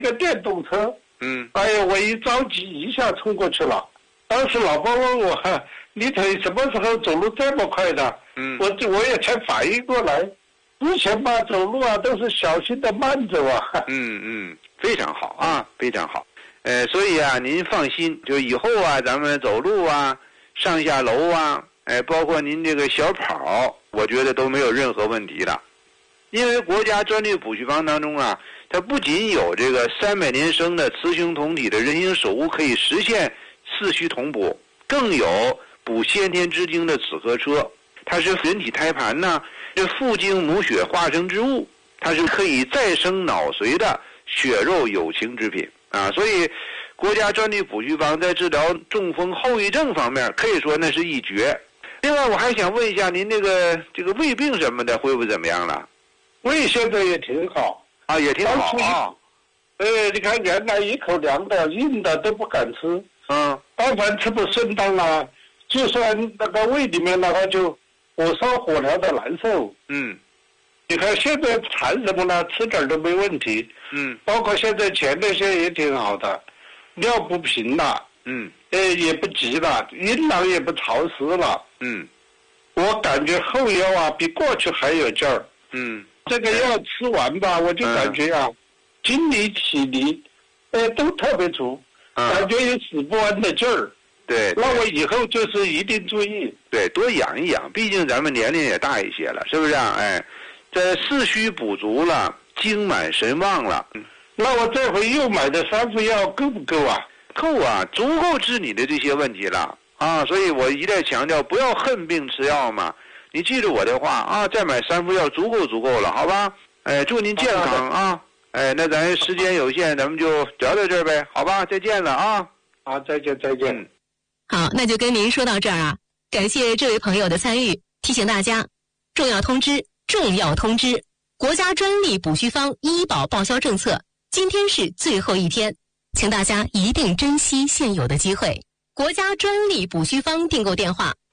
一个电动车。哎呀，我一着急一下冲过去了。当时老婆问我，你腿什么时候走路这么快的？我也才反应过来，之前吧走路啊都是小心的慢走啊。 非常好啊，非常好。所以啊，您放心，就以后啊，咱们走路啊，上下楼啊，包括您这个小跑，我觉得都没有任何问题了。因为国家专利补序方当中啊，它不仅有这个300年生的雌雄同体的人形手物可以实现四须同补，更有补先天之精的紫河车，它是人体胎盘呢，是父精母血化生之物，它是可以再生脑髓的血肉有情之品啊。所以国家专利补序方在治疗中风后遗症方面可以说那是一绝。另外我还想问一下您这个胃病什么的恢复怎么样了？ 胃现在也挺好啊，也挺好啊。 你看原来一口凉的硬的都不敢吃，但凡吃不顺当啊，就算那个胃里面的话就火烧火燎的难受。你看现在馋什么呢？吃点都没问题。包括现在前列腺也挺好的，尿不频了。也不急了，阴囊也不潮湿了。我感觉后腰啊比过去还有劲儿。这个药吃完吧，我就感觉啊，精力体力，都特别足，感觉有使不完的劲儿。 对， 那我以后就是一定注意。 对，多养一养，毕竟咱们年龄也大一些了，是不是啊？这四虚补足了，精满神旺了。 那我这回又买的3副药够不够啊？ 够啊，足够治你的这些问题了啊！所以我一再强调，不要恨病吃药嘛。你记住我的话啊，再买3副药足够了，好吧？祝您健康啊！那咱时间有限，咱们就聊到这儿呗，好吧？再见了啊！ 好，再见。 好，那就跟您说到这儿啊，感谢这位朋友的参与。提醒大家，重要通知！国家专利补序方医保报销政策今天是最后一天，请大家一定珍惜现有的机会。国家专利补序方订购电话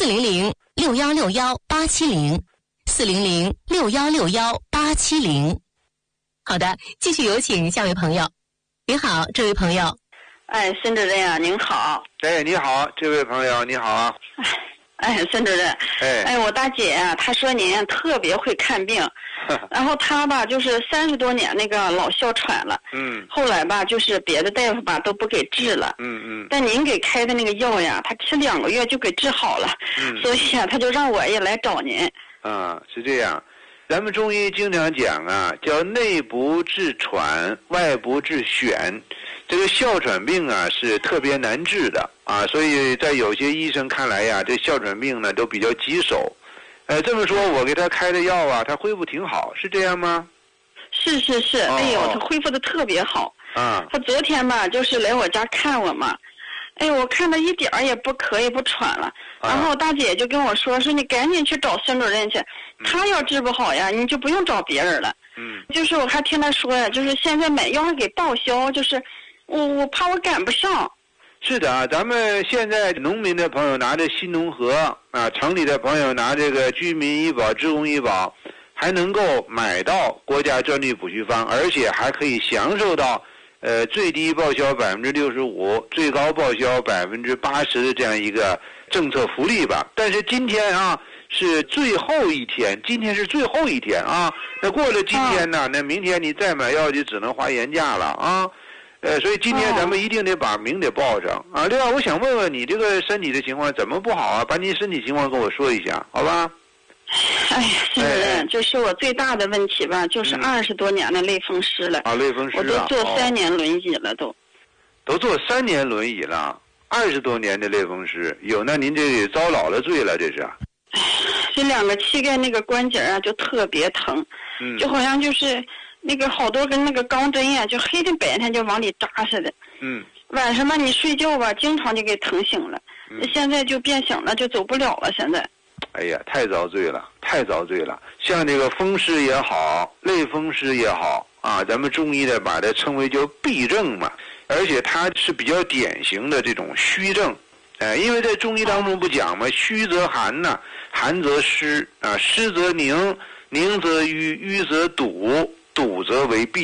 400-6161-870，400-6161-870。好的，继续有请下位朋友。您好，这位朋友。 孙主任啊，您好。 你好，这位朋友，你好啊。 孙主任。我大姐啊，她说您特别会看病，然后她吧就是30多年那个老哮喘了。后来吧就是别的大夫吧都不给治了。但您给开的那个药呀，她吃2个月就给治好了。所以啊，她就让我也来找您。 是这样。咱们中医经常讲啊，叫内不治喘，外不治癣。这个哮喘病啊是特别难治的啊，所以在有些医生看来呀，这哮喘病呢都比较棘手。这么说，我给他开的药啊，他恢复挺好，是这样吗？ 是，他恢复的特别好。他昨天吧就是来我家看我嘛，我看他一点儿也不咳也不喘了。然后大姐就跟我说你赶紧去找孙主任去，他要治不好呀，你就不用找别人了。就是我还听他说呀，就是现在买药还给报销，就是我怕我赶不上。 是的啊，咱们现在农民的朋友拿着新农合啊，城里的朋友拿这个居民医保、职工医保，还能够买到国家专利补序方，而且还可以享受到最低报销65%，最高报销80%的这样一个政策福利吧。但是今天啊是最后一天，啊。那过了今天呢，那明天你再买药就只能花原价了啊。所以今天咱们一定得把名得报上啊。另外，我想问问你这个身体的情况怎么不好啊？把你身体情况跟我说一下，好吧？ 孙主任，就是我最大的问题吧，就是20多年的类风湿了。 类风湿我都坐3年轮椅了，都坐3年轮椅了，20多年的类风湿，那您这遭老了罪了，这是。 这2个膝盖那个关节啊，就特别疼，就好像就是那个好多跟那个钢针呀，就黑天白天就往里扎似的。晚上吧，你睡觉吧，经常就给疼醒了。现在就变醒了，就走不了了。现在。 哎呀，太遭罪了！像这个风湿也好，类风湿也好啊，咱们中医的把它称为叫痹症嘛，而且它是比较典型的这种虚症。因为在中医当中不讲嘛，虚则寒呐，寒则湿啊，湿则凝，凝则瘀，瘀则堵，堵则为痹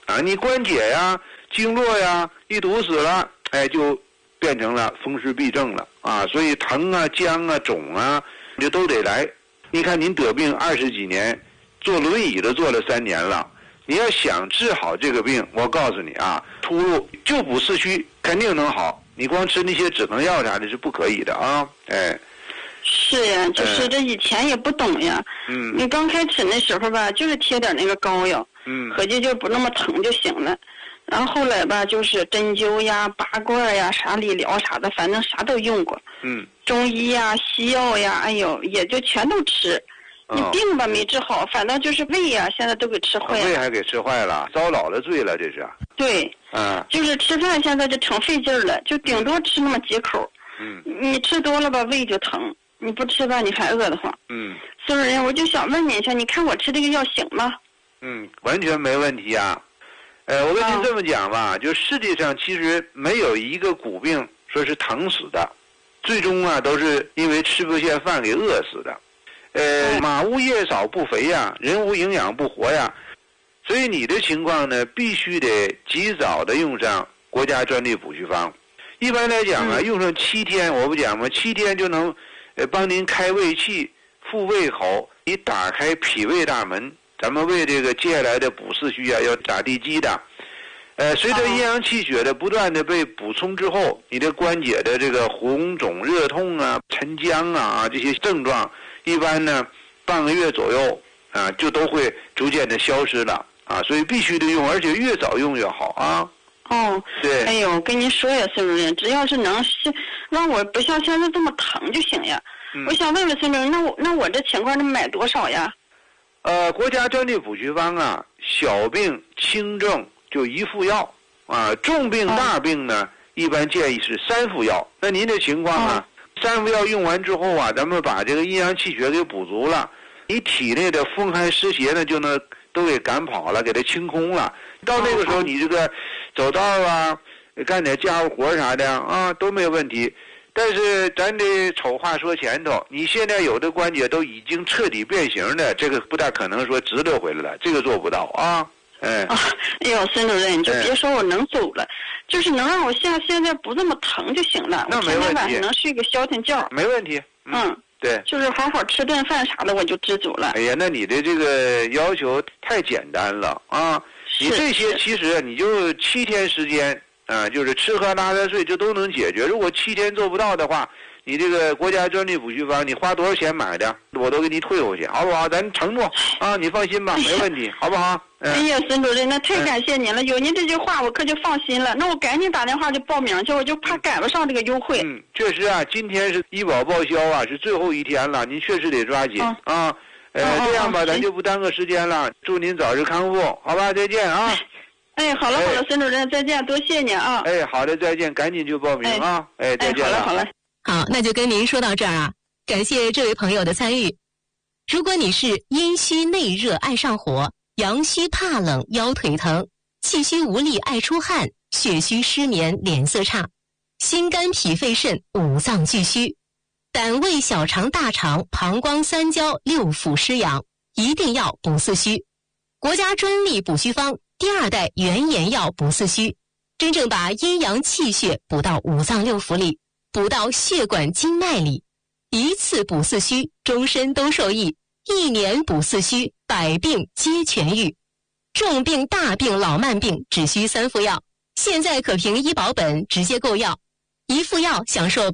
啊，你关节呀、经络呀一堵死了，就变成了风湿痹症了啊。所以疼啊、僵啊、肿啊，就都得来。你看您得病20几年，坐轮椅都坐了3年了。你要想治好这个病，我告诉你啊，出路就补四虚，肯定能好。你光吃那些止疼药啥的是不可以的啊， 是呀，就是这以前也不懂呀。你刚开始那时候吧，就是贴点那个膏药，合计就不那么疼就行了。然后后来吧，就是针灸呀、拔罐呀、啥理疗啥的，反正啥都用过。中医呀、西药呀，哎呦，也就全都吃。你病吧没治好，反正就是胃呀，现在都给吃坏了。 胃还给吃坏了，遭老了罪了，这是。 对，就是吃饭现在就成费劲儿了，就顶多吃那么几口。你吃多了吧，胃就疼；你不吃吧，你还饿得慌。所以我就想问你一下，你看我吃这个药行吗？ 完全没问题啊。我跟您这么讲吧，就世界上其实没有一个骨病说是疼死的，最终啊都是因为吃不下饭给饿死的。马无夜少不肥呀，人无营养不活呀。所以你的情况呢，必须得及早的用上国家专利补虚方。一般来讲啊，用上7天，我不讲吗？7天就能帮您开胃气、复胃口，你打开脾胃大门。咱们为这个接下来的补四虚啊，要打地基的。随着阴阳气血的不断的被补充之后，你的关节的这个红肿、热痛啊、沉僵啊这些症状，一般呢半个月左右啊，就都会逐渐的消失了啊。所以必须得用，而且越早用越好啊。对。 哎呦，跟您说呀，孙主任，只要是能让我不像现在这么疼就行呀。我想问问孙主任，那我这情况能买多少呀？ 国家专利补虚方啊，小病轻症就1副药啊，重病大病呢，一般建议是3副药。那您的情况呢，3副药用完之后啊，咱们把这个阴阳气血给补足了，你体内的风寒湿邪呢，就能都给赶跑了，给它清空了。到那个时候，你这个走道啊，干点家务活啥的啊，都没有问题。但是咱得丑话说前头，你现在有的关节都已经彻底变形的，这个不大可能说直溜回来了，这个做不到啊。哎呦，孙主任，你就别说我能走了，就是能让我像现在不这么疼就行了。 那没问题。 我天天晚上能睡个消停觉。 没问题。对。 就是好好吃顿饭啥的，我就知足了。 哎呀，那你的这个要求太简单了啊！你这些其实你就7天时间。就是吃喝拉撒睡这都能解决。如果7天做不到的话，你这个国家专利补虚方，你花多少钱买的，我都给你退回去，好不好？咱承诺啊，你放心吧，没问题，好不好？ 哎呀，孙主任，那太感谢您了，有您这句话，我可就放心了。那我赶紧打电话就报名去，我就怕赶不上这个优惠。 确实啊，今天是医保报销啊，是最后一天了，您确实得抓紧啊。这样吧，咱就不耽搁时间了，祝您早日康复，好吧？再见啊。 好了，孙主任，再见，多谢你啊！ 好的，再见，赶紧就报名啊！再见了。 好了。 好，那就跟您说到这儿啊，感谢这位朋友的参与。如果你是阴虚内热爱上火，阳虚怕冷腰腿疼，气虚无力爱出汗，血虚失眠脸色差，心肝脾肺肾五脏俱虚，胆胃小肠大肠膀胱三焦六腑失养，一定要补四虚。国家专利补虚方第2代原研药补四虚，真正把阴阳气血补到五脏六腑里，补到血管经脉里，一次补四虚，终身都受益，1年补四虚，100病皆痊愈。重病大病老慢病只需3副药，现在可凭医保本直接购药，1副药享受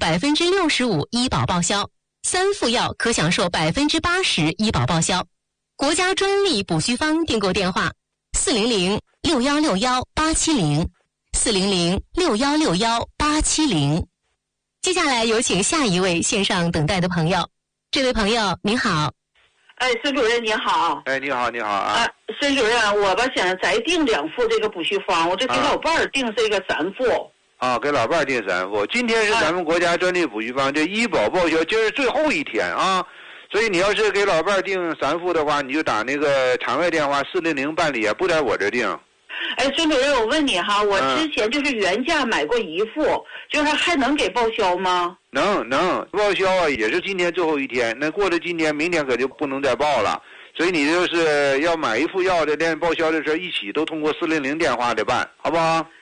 65%医保报销，3副药可享受80%医保报销。国家专利补虚方订购电话400-6161-870 400-6161-870。接下来有请下一位线上等待的朋友。这位朋友您好。 孙主任您好。 你好啊。 孙主任，我吧想再订2副这个补虚方，我这给老伴儿订这个3副。 给老伴儿订3副。今天是咱们国家专利补虚方这医保报销，今儿是最后一天啊。所以你要是给老伴儿订3副的话，你就打那个场外电话400办理啊，不在我这订。 孙主任，我问你哈，我之前就是原价买过1副，就是还能给报销吗？ 能报销啊，也是今天最后一天。那过了今天，明天可就不能再报了。 所以你就是要买一副药的连报销的事一起都通过400电话得办，好不好？